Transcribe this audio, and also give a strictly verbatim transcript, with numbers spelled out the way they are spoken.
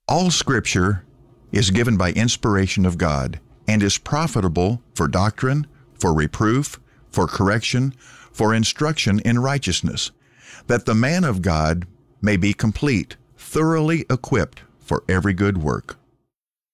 All Scripture is given by inspiration of God and is profitable for doctrine, for reproof, for correction, for instruction in righteousness, that the man of God may be complete, thoroughly equipped for every good work.